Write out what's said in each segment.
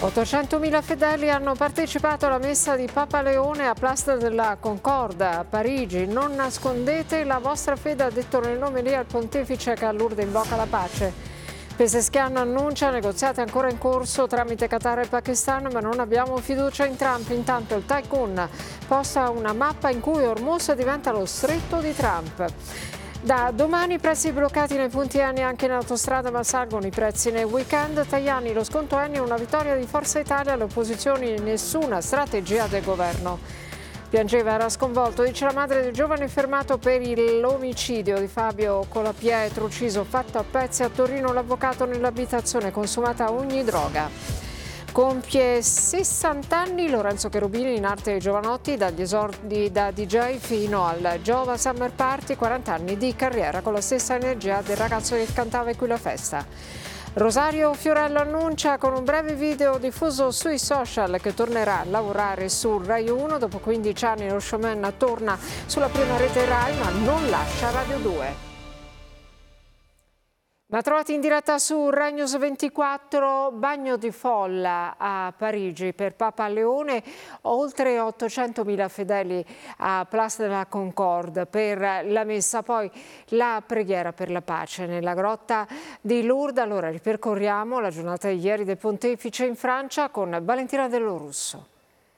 800.000 fedeli hanno partecipato alla messa di Papa Leone a Place de la Concorde a Parigi. Non nascondete la vostra fede, ha detto nell'omelia il pontefice che a Lourdes invoca la pace. Pezeshkian annuncia negoziati ancora in corso tramite Qatar e Pakistan, ma non abbiamo fiducia in Trump. Intanto il tycoon posta una mappa in cui Hormuz diventa lo stretto di Trump. Da domani prezzi bloccati nei punti Eni anche in autostrada, ma salgono i prezzi nel weekend. Tajani, lo sconto Eni è una vittoria di Forza Italia, le opposizioni nessuna strategia del governo. Piangeva, era sconvolto, dice la madre del giovane fermato per l'omicidio di Fabio Colapietro, ucciso fatto a pezzi a Torino, l'avvocato nell'abitazione, consumata ogni droga. Compie 60 anni Lorenzo Cherubini in arte ai Giovanotti, dagli esordi da DJ fino al Giova Summer Party, 40 anni di carriera con la stessa energia del ragazzo che cantava e qui la festa. Rosario Fiorello annuncia con un breve video diffuso sui social che tornerà a lavorare su Rai 1. Dopo 15 anni lo showman torna sulla prima rete Rai ma non lascia Radio 2. Ma trovati in diretta su Rai News 24, bagno di folla a Parigi per Papa Leone, oltre 800.000 fedeli a Place de la Concorde per la messa, poi la preghiera per la pace nella grotta di Lourdes. Allora ripercorriamo la giornata di ieri del Pontefice in Francia con Valentina Dellorusso.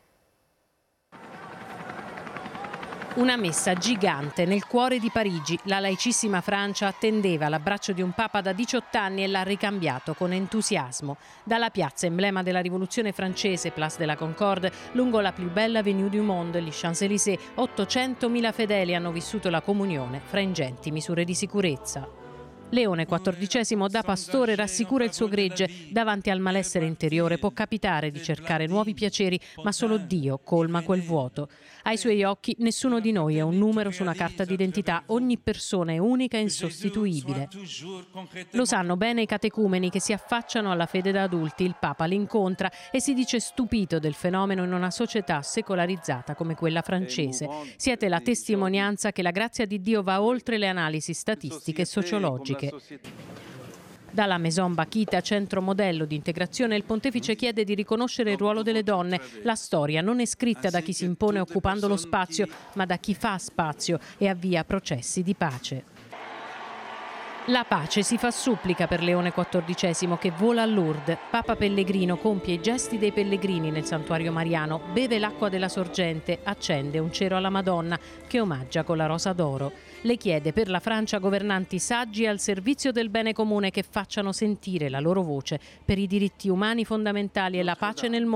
Una messa gigante nel cuore di Parigi. La laicissima Francia attendeva l'abbraccio di un papa da 18 anni e l'ha ricambiato con entusiasmo. Dalla piazza emblema della rivoluzione francese, Place de la Concorde, lungo la più bella avenue du monde, gli Champs-Élysées, 800.000 fedeli hanno vissuto la comunione fra ingenti misure di sicurezza. Leone XIV da pastore rassicura il suo gregge. Davanti al malessere interiore può capitare di cercare nuovi piaceri, ma solo Dio colma quel vuoto. Ai suoi occhi nessuno di noi è un numero su una carta d'identità, ogni persona è unica e insostituibile. Lo sanno bene i catecumeni che si affacciano alla fede da adulti. Il Papa li incontra e si dice stupito del fenomeno in una società secolarizzata come quella francese. Siete la testimonianza che la grazia di Dio va oltre le analisi statistiche e sociologiche. Dalla Maison Bakita, centro modello di integrazione, il pontefice chiede di riconoscere il ruolo delle donne. La storia non è scritta da chi si impone occupando lo spazio, ma da chi fa spazio e avvia processi di pace. La pace si fa supplica per Leone XIV che vola a Lourdes. Papa Pellegrino compie i gesti dei pellegrini nel santuario mariano, beve l'acqua della sorgente, accende un cero alla Madonna che omaggia con la rosa d'oro. Le chiede per la Francia governanti saggi al servizio del bene comune che facciano sentire la loro voce per i diritti umani fondamentali e la pace nel mondo.